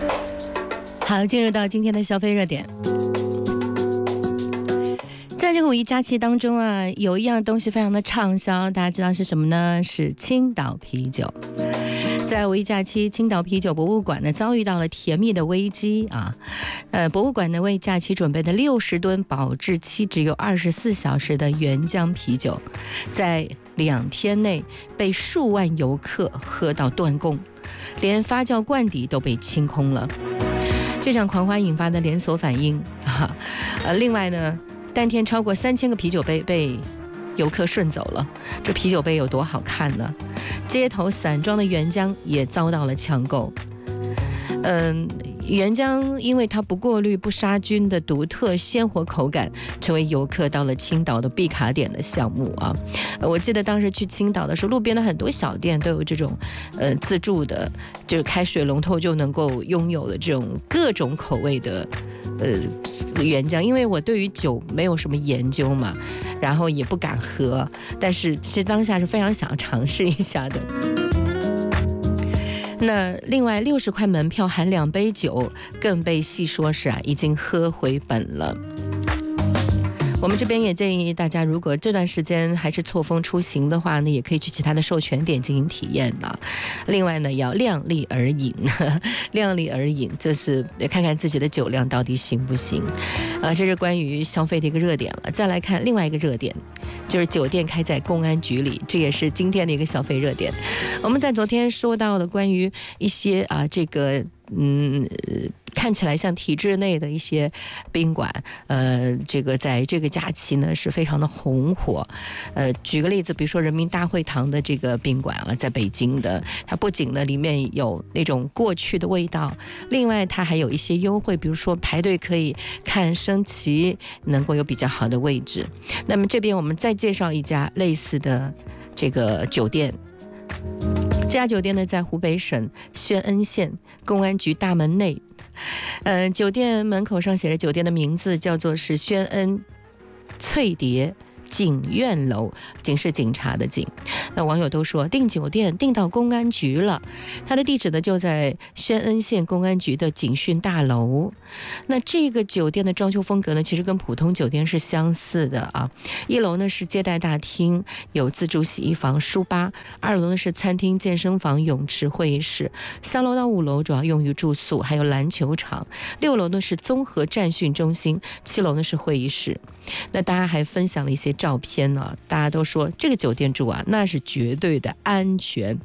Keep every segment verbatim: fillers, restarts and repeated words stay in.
好，进入到今天的消费热点。在这个五一假期当中啊，有一样东西非常的畅销，大家知道是什么呢？是青岛啤酒。在五一假期，青岛啤酒博物馆呢遭遇到了甜蜜的危机啊！呃，博物馆呢为假期准备的六十吨保质期只有二十四小时的原浆啤酒，在两天内被数万游客喝到断供，连发酵罐底都被清空了。这场狂欢引发的连锁反应啊！呃，另外呢，当天超过三千个啤酒杯被游客顺走了，这啤酒杯有多好看呢？街头散装的原浆也遭到了抢购。嗯，原浆因为它不过滤、不杀菌的独特鲜活口感，成为游客到了青岛的必卡点的项目啊！我记得当时去青岛的时候，路边的很多小店都有这种呃自助的，就是开水龙头就能够拥有的这种各种口味的呃原浆。因为我对于酒没有什么研究嘛，然后也不敢喝，但是其实当下是非常想尝试一下的。那另外六十块门票含两杯酒，更被细说是啊已经喝回本了。我们这边也建议大家，如果这段时间还是错峰出行的话呢，也可以去其他的授权点进行体验的。另外呢，要量力而饮，量力而饮，就是看看自己的酒量到底行不行。啊，这是关于消费的一个热点了。再来看另外一个热点，就是酒店开在公安局里，这也是今天的一个消费热点。我们在昨天说到了关于一些啊这个。嗯，看起来像体制内的一些宾馆，呃，这个在这个假期呢是非常的红火。呃，举个例子，比如说人民大会堂的这个宾馆啊，在北京的，它不仅呢里面有那种过去的味道，另外它还有一些优惠，比如说排队可以看升旗，能够有比较好的位置。那么这边我们再介绍一家类似的这个酒店。这家酒店呢，在湖北省宣恩县公安局大门内，呃，酒店门口上写着酒店的名字，叫做是宣恩翠蝶警院楼，警是警察的警。那网友都说订酒店订到公安局了，它的地址呢就在宣恩县公安局的警训大楼。那这个酒店的装修风格呢，其实跟普通酒店是相似的啊。一楼呢是接待大厅，有自助洗衣房、书吧；二楼呢是餐厅、健身房、泳池、会议室；三楼到五楼主要用于住宿，还有篮球场；六楼呢是综合战训中心；七楼呢是会议室。那大家还分享了一些照片呢，大家都说这个酒店住啊，那是绝对的安全。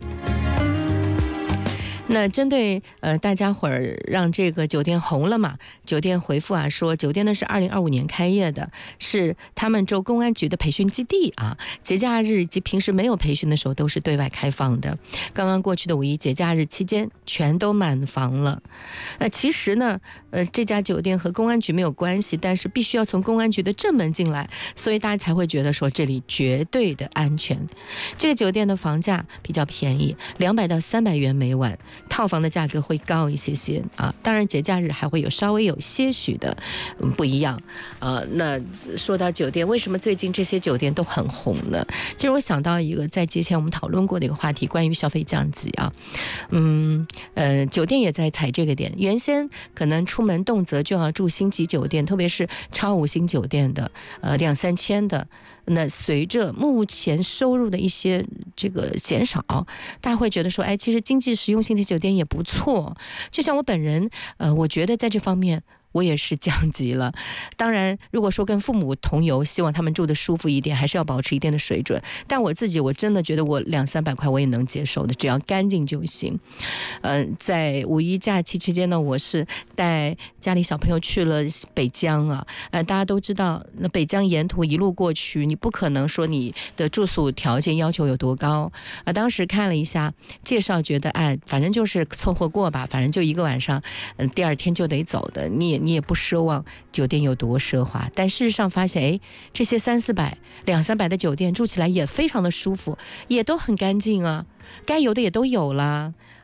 那针对呃大家伙儿让这个酒店红了嘛，酒店回复啊说，酒店呢是二零二五年开业的，是他们州公安局的培训基地啊，节假日以及平时没有培训的时候都是对外开放的。刚刚过去的五一节假日期间，全都满房了。那其实呢，呃这家酒店和公安局没有关系，但是必须要从公安局的正门进来，所以大家才会觉得说这里绝对的安全。这个酒店的房价比较便宜，两百到三百元每晚。套房的价格会高一些些啊，当然节假日还会有稍微有些许的、嗯、不一样啊。那说到酒店，为什么最近这些酒店都很红呢？其实我想到一个在节前我们讨论过的一个话题，关于消费降级啊，嗯呃，酒店也在踩这个点。原先可能出门动辄就要住星级酒店，特别是超五星酒店的，呃两三千的。那随着目前收入的一些这个减少，大家会觉得说，哎，其实经济实用性的酒店也不错。就像我本人，呃，我觉得在这方面我也是降级了。当然，如果说跟父母同游，希望他们住得舒服一点，还是要保持一定的水准。但我自己，我真的觉得我两三百块我也能接受的，只要干净就行。呃，在五一假期期间呢，我是带家里小朋友去了北疆啊。呃，大家都知道，那北疆沿途一路过去，你不可能说你的住宿条件要求有多高啊、呃。当时看了一下介绍，觉得哎，反正就是凑合过吧，反正就一个晚上，嗯、呃，第二天就得走的，你也。你也不奢望酒店有多奢华，但事实上发现，哎，这些三四百、两三百的酒店住起来也非常的舒服，也都很干净啊，该有的也都有啦。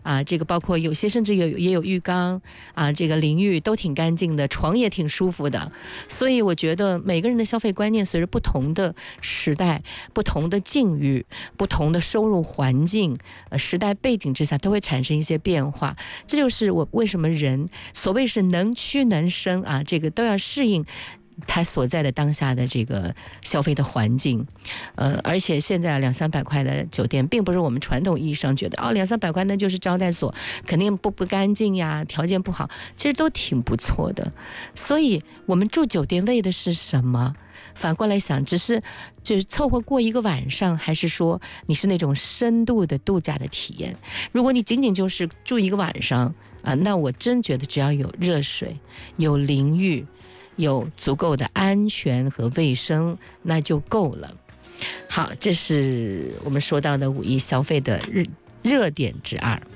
啊，这个包括有些甚至有也有浴缸啊，这个淋浴都挺干净的，床也挺舒服的。所以我觉得每个人的消费观念随着不同的时代、不同的境遇、不同的收入环境、呃时代背景之下，都会产生一些变化。这就是我为什么人所谓是能屈能伸啊，这个都要适应他所在的当下的这个消费的环境，呃，而且现在两三百块的酒店，并不是我们传统意义上觉得哦，两三百块那就是招待所，肯定不不干净呀，条件不好，其实都挺不错的。所以我们住酒店为的是什么？反过来想，只是就是凑合过一个晚上，还是说你是那种深度的度假的体验？如果你仅仅就是住一个晚上啊，那我真觉得只要有热水、有淋浴、有足够的安全和卫生，那就够了。好，这是我们说到的五一消费的热热点之二。